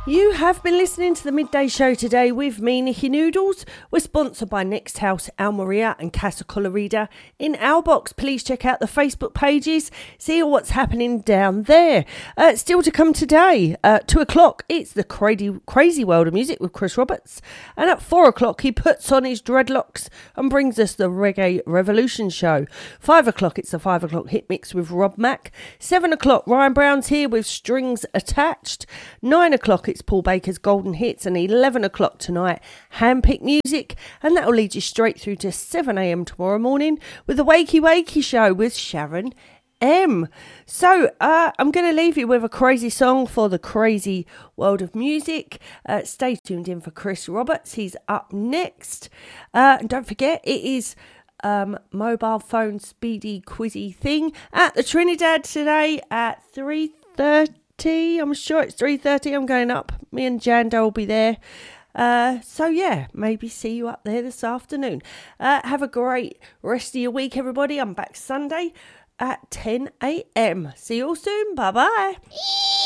You have been listening to the Midday Show today with me, Nikki Noodles. We're sponsored by Next House, Almeria and Casa Colorida in Albox. Please check out the Facebook pages, see what's happening down there. Still to come today, 2 o'clock, it's the crazy world of music with Chris Roberts. And at 4 o'clock, he puts on his dreadlocks and brings us the Reggae Revolution show. 5 o'clock, it's the 5 o'clock hit mix with Rob Mack. 7 o'clock, Ryan Brown's here with Strings Attached. 9 o'clock, it's Paul Baker's Golden Hits, and 11 o'clock tonight, handpicked music, and that'll lead you straight through to 7 a.m. tomorrow morning with the Wakey Wakey show with Sharon M. So I'm going to leave you with a crazy song for the crazy world of music. Stay tuned in for Chris Roberts. He's up next. And don't forget, it is mobile phone speedy quizzy thing at the Trinidad today at 3:30. I'm sure it's 3:30. I'm going up. Me and Jando will be there. So yeah, maybe see you up there this afternoon. Have a great rest of your week, everybody. I'm back Sunday at 10 a.m. See you all soon. Bye bye.